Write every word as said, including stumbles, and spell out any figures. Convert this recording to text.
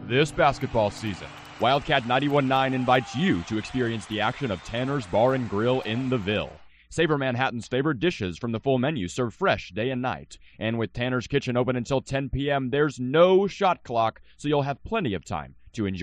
This basketball season, Wildcat ninety-one point nine invites you to experience the action of Tanner's Bar and Grill in the Ville. Savor Manhattan's favorite dishes from the full menu served fresh day and night. And with Tanner's Kitchen open until ten p.m., there's no shot clock, so you'll have plenty of time to enjoy